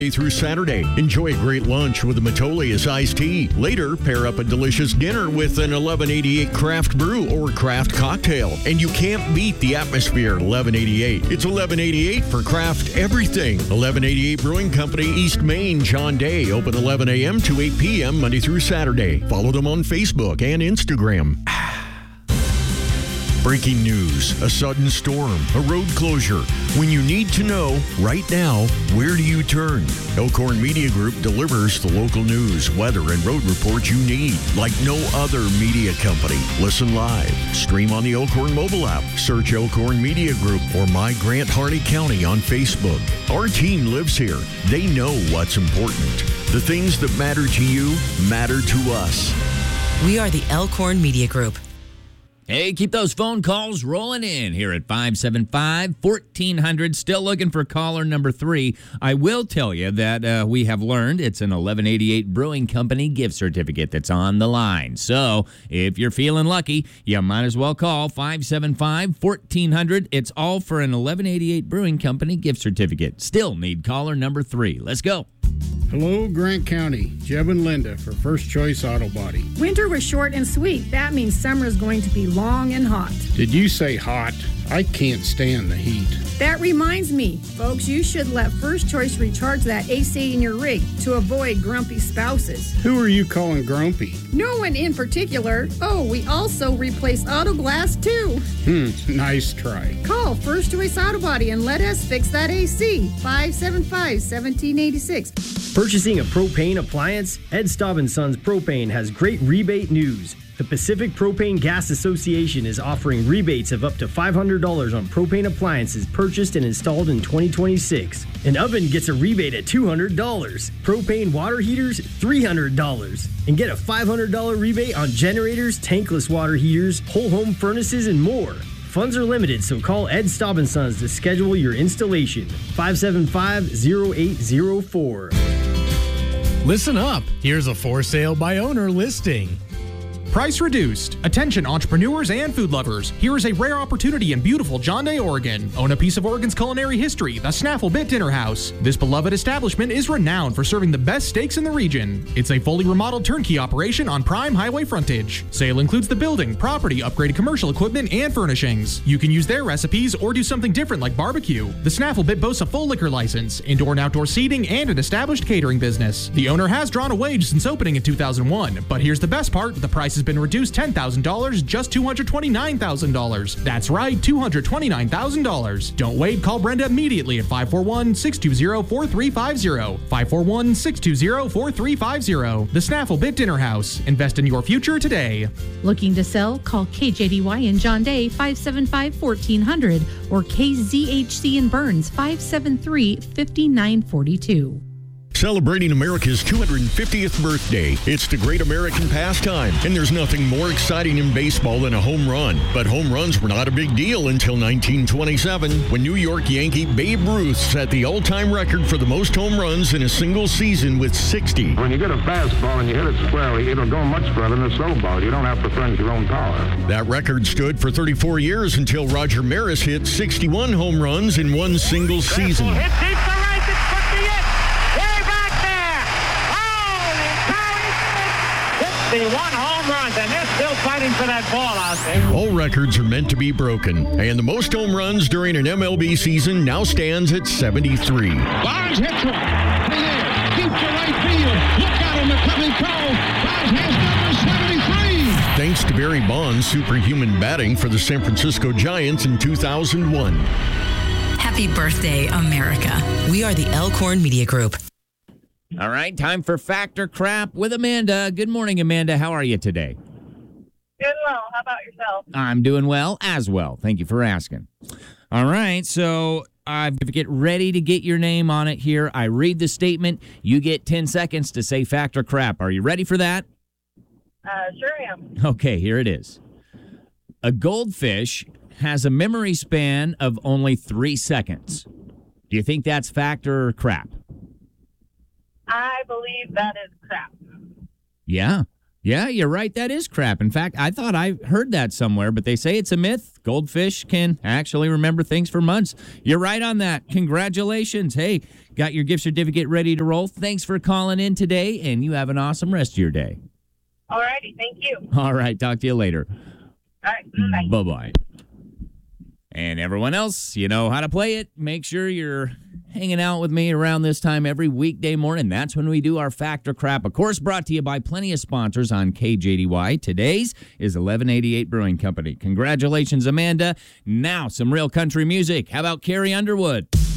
Through Saturday. Enjoy a great lunch with a Metolius iced tea. Later, pair up a delicious dinner with an 1188 craft brew or craft cocktail. And you can't beat the atmosphere at 1188. It's 1188 for craft everything. 1188 Brewing Company, East Main, John Day. Open 11 a.m. to 8 p.m. Monday through Saturday. Follow them on Facebook and Instagram. Breaking news, a sudden storm, a road closure. When you need to know, right now, where do you turn? Elkhorn Media Group delivers the local news, weather, and road reports you need, like no other media company. Listen live. Stream on the Elkhorn mobile app. Search Elkhorn Media Group or My Grant Harney County on Facebook. Our team lives here. They know what's important. The things that matter to you matter to us. We are the Elkhorn Media Group. Hey, keep those phone calls rolling in here at 575-1400. Still looking for caller number 3. I will tell you that we have learned it's an 1188 Brewing Company gift certificate that's on the line. So if you're feeling lucky, you might as well call 575-1400. It's all for an 1188 Brewing Company gift certificate. Still need caller number 3. Let's go. Hello, Grant County. Jeb and Linda for First Choice Auto Body. Winter was short and sweet. That means summer is going to be long and hot. Did you say hot? I can't stand the heat. That reminds me, folks, you should let First Choice recharge that AC in your rig to avoid grumpy spouses. Who are you calling grumpy? No one in particular. Oh, we also replace auto glass too. Nice try. Call First Choice Auto Body and let us fix that AC. 575-1786. Purchasing a propane appliance? Ed Staub & Sons Propane has great rebate news. The Pacific Propane Gas Association is offering rebates of up to $500 on propane appliances purchased and installed in 2026. An oven gets a rebate at $200. Propane water heaters, $300. And get a $500 rebate on generators, tankless water heaters, whole home furnaces, and more. Funds are limited, so call Ed Staub & Sons to schedule your installation. 575-0804. Listen up. Here's a for sale by owner listing. Price reduced. Attention entrepreneurs and food lovers. Here is a rare opportunity in beautiful John Day, Oregon. Own a piece of Oregon's culinary history, the Snaffle Bit Dinner House. This beloved establishment is renowned for serving the best steaks in the region. It's a fully remodeled turnkey operation on prime highway frontage. Sale includes the building, property, upgraded commercial equipment, and furnishings. You can use their recipes or do something different like barbecue. The Snaffle Bit boasts a full liquor license, indoor and outdoor seating, and an established catering business. The owner has drawn a wage since opening in 2001, but here's the best part, the price has been reduced $10,000, just $229,000. That's right, $229,000. Don't wait, call Brenda immediately at 541-620-4350. 541-620-4350. The Snaffle Bit Dinner House. Invest in your future today. Looking to sell? Call KJDY in John Day 575-1400 or KZHC in Burns 573-5942. Celebrating America's 250th birthday. It's the great American pastime, and there's nothing more exciting in baseball than a home run. But home runs were not a big deal until 1927, when New York Yankee Babe Ruth set the all-time record for the most home runs in a single season with 60. When you get a fastball and you hit it squarely, it'll go much further than a slow ball. You don't have to furnish your own power. That record stood for 34 years until Roger Maris hit 61 home runs in one single season. Hit deep to right, it could be it. Way back there. Holy cow, 61 home runs, and they're still fighting for that ball out there. All records are meant to be broken, and the most home runs during an MLB season now stands at 73. Barnes hits one. Deep to right field. Look out on the coming call. Barnes has number 73. Thanks to Barry Bonds' superhuman batting for the San Francisco Giants in 2001. Happy birthday, America. We are the Elkhorn Media Group. All right, time for Fact or Crap with Amanda. Good morning, Amanda. How are you today? Doing well. How about yourself? I'm doing well as well. Thank you for asking. All right, so get ready to get your name on it here. I read the statement. You get 10 seconds to say fact or crap. Are you ready for that? Sure am. Okay, here it is. A goldfish has a memory span of only 3 seconds. Do you think that's fact or crap? I believe that is crap. Yeah. Yeah, you're right. That is crap. In fact, I thought I heard that somewhere, but they say it's a myth. Goldfish can actually remember things for months. You're right on that. Congratulations. Hey, got your gift certificate ready to roll. Thanks for calling in today, and you have an awesome rest of your day. All righty. Thank you. All right. Talk to you later. All right. Bye. Bye-bye. And everyone else, you know how to play it. Make sure you're hanging out with me around this time every weekday morning. That's when we do our Fact or Crap. Of course, brought to you by plenty of sponsors on KJDY. Today's is 1188 Brewing Company. Congratulations, Amanda. Now, some real country music. How about Carrie Underwood?